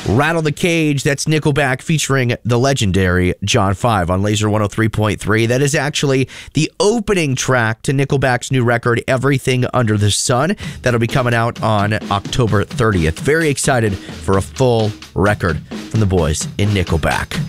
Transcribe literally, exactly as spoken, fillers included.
Rattle the Cage, that's Nickelback featuring the legendary John five on Laser one oh three point three. That is actually the opening track to Nickelback's new record, Everything Under the Sun. That'll be coming out on October thirtieth. Very excited for a full record from the boys in Nickelback.